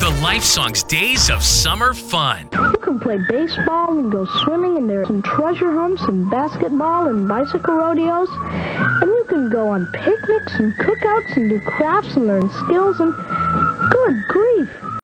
to Lifesong's Days of Summer Fun. You can play baseball and go swimming, and there's some treasure hunts and basketball and bicycle rodeos. And you can go on picnics and cookouts and do crafts and learn skills and, good grief,